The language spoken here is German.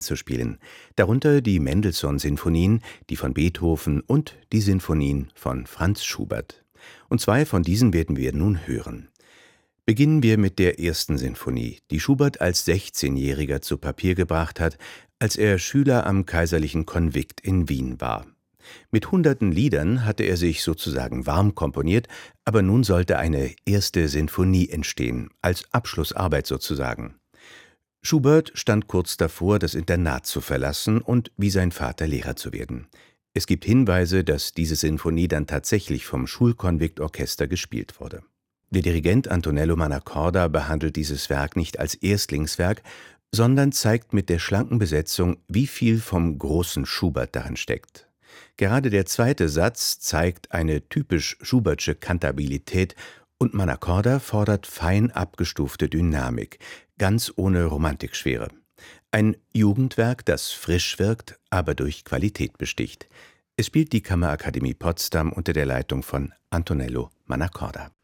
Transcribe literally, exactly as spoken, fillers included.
zu spielen, darunter die Mendelssohn-Sinfonien, die von Beethoven und die Sinfonien von Franz Schubert. Und zwei von diesen werden wir nun hören. Beginnen wir mit der ersten Sinfonie, die Schubert als sechzehnjähriger zu Papier gebracht hat, als er Schüler am Kaiserlichen Konvikt in Wien war. Mit hunderten Liedern hatte er sich sozusagen warm komponiert, aber nun sollte eine erste Sinfonie entstehen, als Abschlussarbeit sozusagen. Schubert stand kurz davor, das Internat zu verlassen und wie sein Vater Lehrer zu werden. Es gibt Hinweise, dass diese Sinfonie dann tatsächlich vom Schulkonviktorchester gespielt wurde. Der Dirigent Antonello Mannacorda behandelt dieses Werk nicht als Erstlingswerk, sondern zeigt mit der schlanken Besetzung, wie viel vom großen Schubert darin steckt. Gerade der zweite Satz zeigt eine typisch Schubertsche Kantabilität und Mannacorda fordert fein abgestufte Dynamik, ganz ohne Romantikschwere. Ein Jugendwerk, das frisch wirkt, aber durch Qualität besticht. Es spielt die Kammerakademie Potsdam unter der Leitung von Antonello Mannacorda.